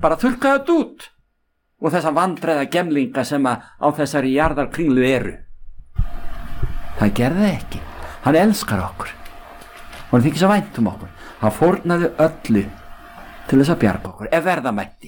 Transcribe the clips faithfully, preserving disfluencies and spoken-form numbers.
bara þurrka þetta út og þessa vandræða gemlinga sem að á þessari jarðarkringlu eru. Það gerði það ekki. Hann elskar okkur og hann þykir svo vænt um okkur. Hann fórnaði öllu til þess að bjarga okkur ef verða mætti.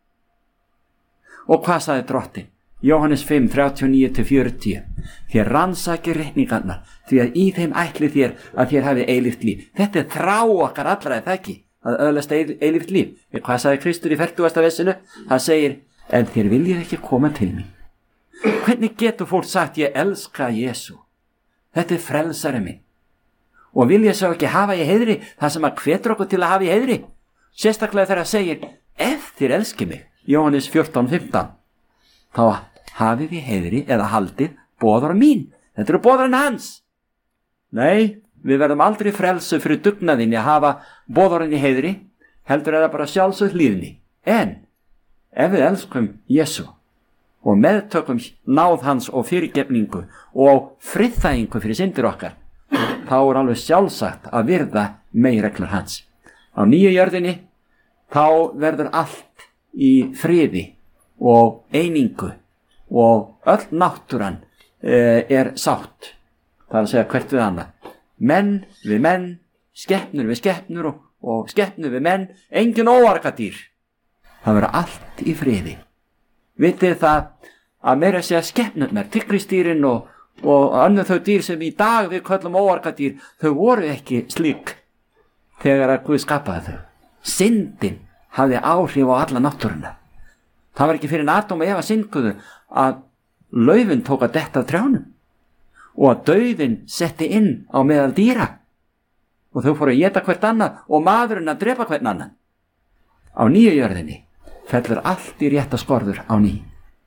Og hvað sagði Drottinn? Jóhannes fimm, þrjátíu og níu til fjörutíu. Þér rannsakið reikningarnar, því að í þeim ætlið þér að þér hafi eilíft líf. Þetta er þrá okkar allra, er það ekki? Að öðlast eilíft líf. Hvað sagði Kristur í fertugasta vessinu? Það segir, en þér viljið ekki koma til mín. Hvernig getur fólk sagt ég elska Jesú? Þetta er frelsari minn. Og viljið svo ekki hafa í heiðri það sem að hvetur okkur til að hafa í heiðri? Sérstaklega þegar það segir, ef þér elskið mig, Jóhannes fjórtán, fimmtán, þá hafið í heiðri eða haldið boðara mín. Þetta eru boðarinn hans. Nei, við verðum aldrei frelsu fyrir dugnaðinni að hafa boðarinn í heiðri, heldur er það bara sjálfsögð hlýðni. En ef við elskum Jesú og meðtökum náð hans og fyrirgefningu og friðþægingu fyrir syndir okkar, þá er alveg sjálfsagt að virða meginreglur hans. Á nýju jörðinni þá verður allt í friði og einingu og öll náttúran e, er sátt. Það er að segja hvert við annað. Menn við menn, skepnur við skepnur og, og skepnur við menn, engin óargadýr. Það verður allt í friði. Vitið það að meira segja skepnurnar, tyggrisdýrin og, og önnur þau dýr sem í dag við köllum óargadýr, þau voru ekki slík þegar að Guð skapaði þau. Syndin hafði áhrif á alla náttúruna. Það var ekki fyrir Adam og Eva synguðu að laufin tók að detta af trjánum og að dauðinn setti inn á meðal dýra og þau fóru að éta hvert annað og maðurinn að drepa hvern annan. Á nýju jörðinni fellur allt í rétta skorður á ný.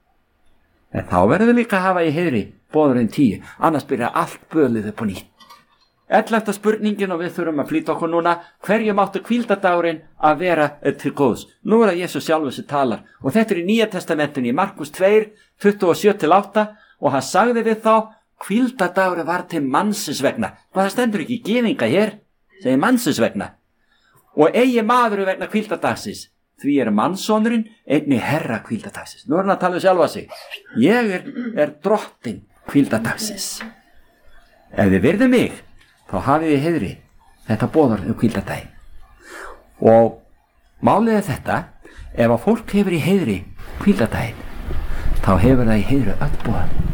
En þá verður við líka að hafa í heiðri boðurinn tíu, annars byrja allt bölið upp á nýtt. Ellefta spurningin og við þurfum að flýta okkur núna, hverju máttu hvíldardagurinn að vera til góðs? Nú er það Jesús sjálfur sem talar og þetta er í Nýja testamentinu í Markus tvö, tuttugu og sjö til átta og hann sagði við þá, hvíldardagurinn var til mannsins vegna. Hvað það stendur ekki í gyðinga hér, segir mannsins vegna. Og eigi maður vegna hvíldardagsins, því er mannssonurinn einnig herra hvíldardagsins. Nú er hann að tala um sjálfa sig. Ég er, er drottinn hvíldardagsins. Ef þið virðið mig, þá hafið þið heiðri þetta boðar um hvíldardaginn. Og málið er þetta, ef að fólk hefur í heiðri hvíldardaginn, þá hefur það í heiðri öll boðan.